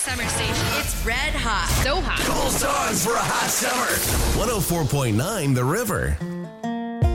summer station. It's red hot. So hot. Cool songs for a hot summer. 104.9 The River.